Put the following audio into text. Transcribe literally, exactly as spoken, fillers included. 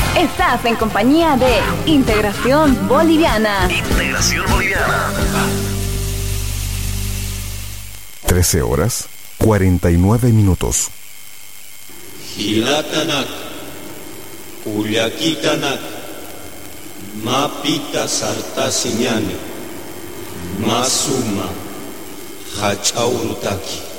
Estás en compañía de Integración Boliviana. Integración Boliviana. trece horas, cuarenta y nueve minutos. Hilatanak, Ullakitanak, Mapita Sartasiñane, Masuma, Hachaurutaki.